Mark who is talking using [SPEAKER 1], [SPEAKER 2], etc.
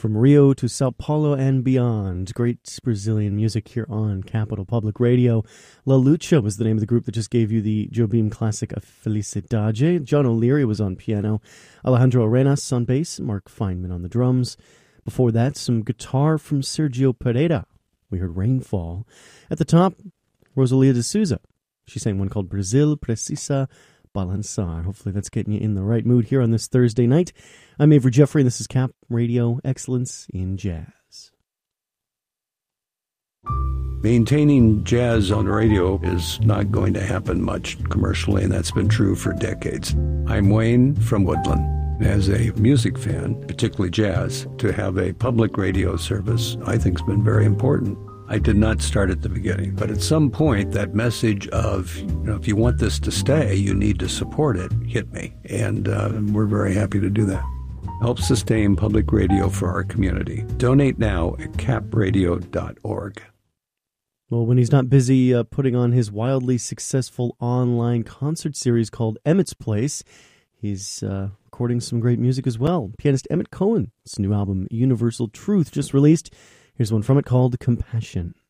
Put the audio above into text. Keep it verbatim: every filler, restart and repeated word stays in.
[SPEAKER 1] From Rio to Sao Paulo and beyond, great Brazilian music here on Capital Public Radio. La Lucha was the name of the group that just gave you the Jobim classic A Felicidade. John O'Leary was on piano, Alejandro Arenas on bass, Mark Feynman on the drums. Before that, some guitar from Sergio Pereira. We heard Rainfall. At the top, Rosalia de Souza. She sang one called Brazil Precisa Balançar. Hopefully that's getting you in the right mood here on this Thursday night. I'm Avery Jeffrey, and this is Cap Radio Excellence in Jazz.
[SPEAKER 2] Maintaining jazz on radio is not going to happen much commercially, and that's been true for decades. I'm Wayne from Woodland. As a music fan, particularly jazz, to have a public radio service I think has been very important. I did not start at the beginning, but at some point that message of, you know, if you want this to stay, you need to support it, hit me. And uh, we're very happy to do that. Help sustain public radio for our community. Donate now at cap radio dot org.
[SPEAKER 1] Well, when he's not busy uh, putting on his wildly successful online concert series called Emmett's Place, he's uh, recording some great music as well. Pianist Emmett Cohen's new album, Universal Truth, just released. Here's one from it called Compassion.